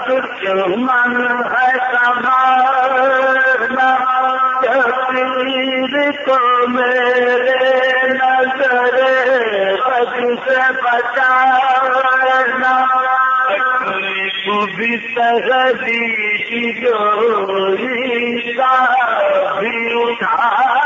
दुश्मन है संभालना, तकदीर को मेरे नजर बद से बचाना, भी सहदी की जोरी का भी उठा